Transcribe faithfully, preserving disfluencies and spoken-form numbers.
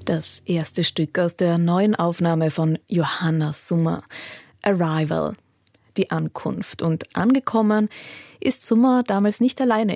Das erste Stück aus der neuen Aufnahme von Johanna Summer, Arrival, die Ankunft. Und angekommen ist Summer damals nicht alleine